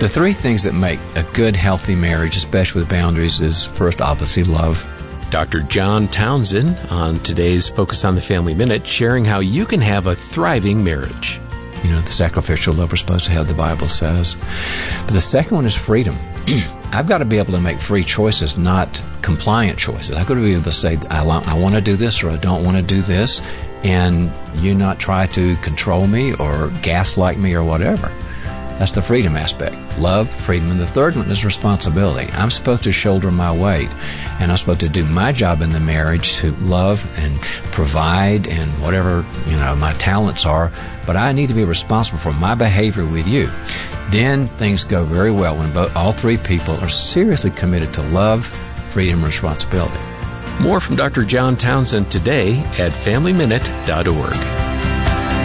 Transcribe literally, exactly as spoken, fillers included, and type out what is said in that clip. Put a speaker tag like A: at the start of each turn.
A: The three things that make a good, healthy marriage, especially with boundaries, is first, obviously, love.
B: Doctor John Townsend on today's Focus on the Family Minute, sharing how you can have a thriving marriage.
A: You know, the sacrificial love we're supposed to have, the Bible says. But the second one is freedom. I've got to be able to make free choices, not compliant choices. I've got to be able to say, I, I want to do this or I don't want to do this, and you not try to control me or gaslight me or whatever. That's the freedom aspect. Love, freedom. And the third one is responsibility. I'm supposed to shoulder my weight, and I'm supposed to do my job in the marriage to love and provide and whatever, you know, my talents are, but I need to be responsible for my behavior with you. Then things go very well when both, all three people are seriously committed to love, freedom, and responsibility.
B: More from Doctor John Townsend today at family minute dot org.